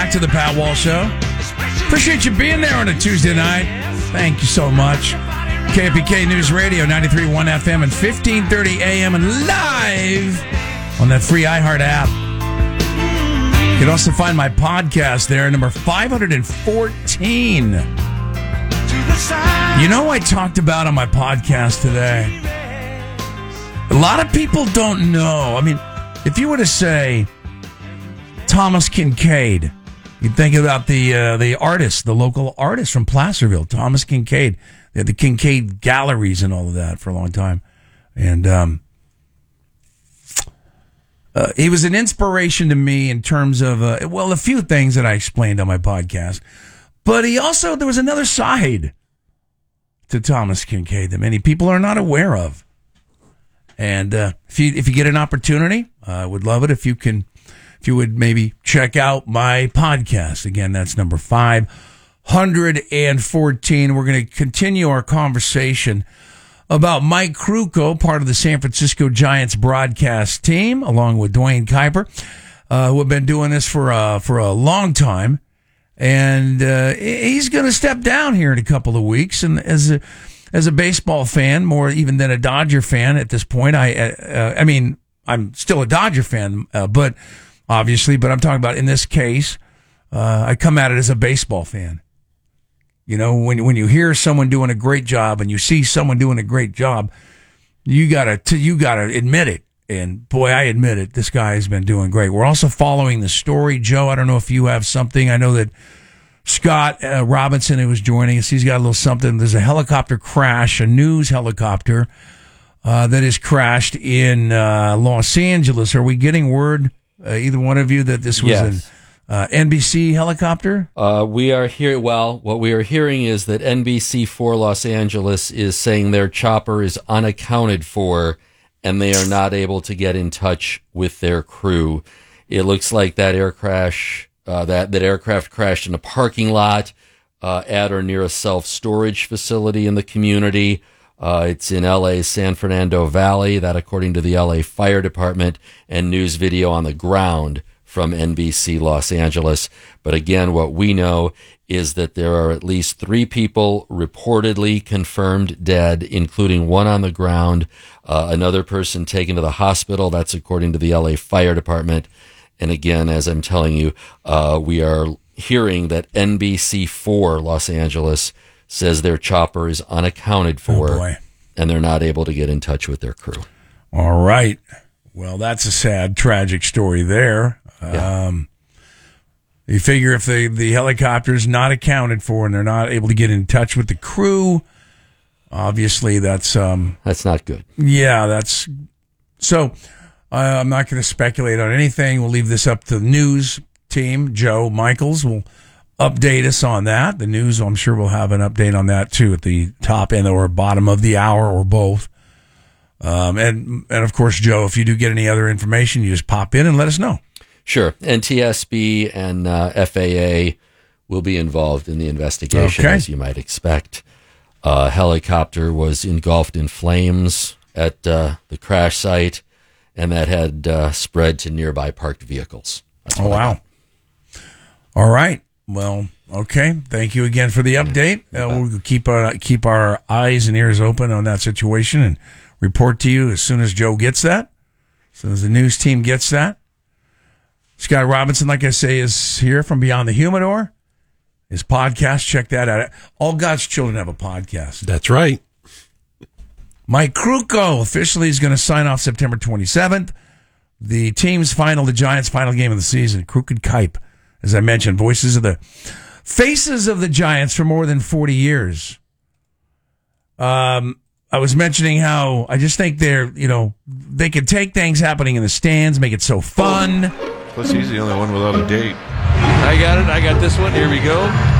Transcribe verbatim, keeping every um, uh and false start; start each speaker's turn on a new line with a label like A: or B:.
A: back to the Pat Wall Show. Appreciate you being there on a Tuesday night. Thank you so much. K F B K News Radio, ninety-three point one F M and fifteen thirty A M and live on that free iHeart app. You can also find my podcast there, number five hundred fourteen. You know, I talked about on my podcast today, a lot of people don't know. I mean, if you were to say Thomas Kincaid, you'd think about the uh, the artist, the local artist from Placerville, Thomas Kincaid. They had the Kincaid galleries and all of that for a long time. And um, uh, he was an inspiration to me in terms of, uh, well, a few things that I explained on my podcast. But he also, there was another side to Thomas Kincaid that many people are not aware of. And uh, if you if you get an opportunity, I would love it if you can, if you would maybe check out my podcast. Again, that's number five hundred fourteen. We're going to continue our conversation about Mike Krukow, part of the San Francisco Giants broadcast team, along with Dwayne Kuiper, uh, who have been doing this for uh, for a long time. And uh, he's going to step down here in a couple of weeks. And as a as a baseball fan, more even than a Dodger fan at this point, I uh, I mean, I'm still a Dodger fan, uh, but obviously, but I'm talking about in this case, uh, I come at it as a baseball fan. You know, when when you hear someone doing a great job and you see someone doing a great job, you gotta you gotta admit it. And boy, I admit it. This guy has been doing great. We're also following the story, Joe. I don't know if you have something. I know that Scott uh, Robinson, who was joining us, he's got a little something. There's a helicopter crash, a news helicopter uh, that has crashed in uh, Los Angeles. Are we getting word, uh, either one of you, that this was yes. an Uh, N B C helicopter?
B: Uh, we are here. Well, what we are hearing is that N B C four Los Angeles is saying their chopper is unaccounted for, and they are not able to get in touch with their crew. It looks like that air crash, uh, that that aircraft crashed in a parking lot uh, at or near a self-storage facility in the community. Uh, it's in L A's San Fernando Valley. That, according to the L A Fire Department, and news video on the ground from N B C Los Angeles. But again, what we know is that there are at least three people reportedly confirmed dead, including one on the ground, uh, another person taken to the hospital. That's according to the L A Fire Department. And again, as I'm telling you, uh, we are hearing that N B C four Los Angeles says their chopper is unaccounted for,
A: oh boy.
B: and they're not able to get in touch with their crew.
A: All right. Well, that's a sad, tragic story there.
B: Yeah.
A: Um, you figure if the, the helicopter is not accounted for and they're not able to get in touch with the crew, obviously that's... Um,
B: that's not good.
A: Yeah, that's... So, uh, I'm not going to speculate on anything. We'll leave this up to the news team. Joe Michaels will update us on that. The news, I'm sure, will have an update on that, too, at the top end or bottom of the hour or both. Um, and, and, of course, Joe, if you do get any other information, you just pop in and let us know.
B: Sure. N T S B and uh, F A A will be involved in the investigation,
A: okay.
B: as you might expect. A uh, helicopter was engulfed in flames at uh, the crash site, and that had uh, spread to nearby parked vehicles.
A: Oh, wow. All right. Well, okay. Thank you again for the update. Uh, we'll keep our, keep our eyes and ears open on that situation and report to you as soon as Joe gets that, as soon as the news team gets that. Scott Robinson, like I say, is here from Beyond the Humidor. His podcast, check that out. All God's Children have a podcast.
C: That's right.
A: Mike Krukow officially is going to sign off September twenty-seventh. The team's final, the Giants' final game of the season. Kruk and Kuip, as I mentioned, voices of the faces of the Giants for more than forty years. Um, I was mentioning how I just think they're, you know, they could take things happening in the stands, make it so fun.
D: Plus, he's the only one without a date.
E: I got it. I got this one. Here we go.